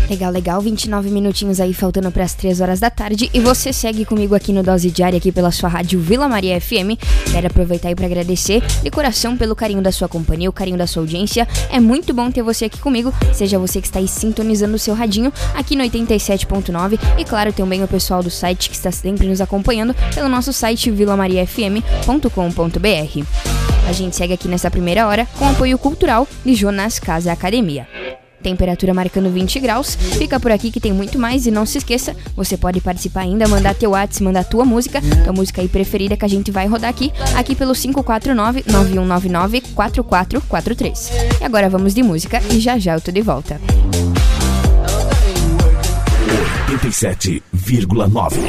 Legal, 29 minutinhos aí faltando para as 3 horas da tarde e você segue comigo aqui no Dose Diária, aqui pela sua rádio Vila Maria FM. Quero aproveitar aí para agradecer de coração pelo carinho da sua companhia, o carinho da sua audiência. É muito bom ter você aqui comigo, seja você que está aí sintonizando o seu radinho aqui no 87.9 e claro, também o pessoal do site que está sempre nos acompanhando pelo nosso site vilamariafm.com.br. A gente segue aqui nessa primeira hora com o apoio cultural de Jonas Casa Academia. Temperatura marcando 20 graus, fica por aqui que tem muito mais e não se esqueça, você pode participar ainda, mandar teu WhatsApp, mandar tua música aí preferida que a gente vai rodar aqui pelo 549-9199-4443. E agora vamos de música e já eu tô de volta. 87,9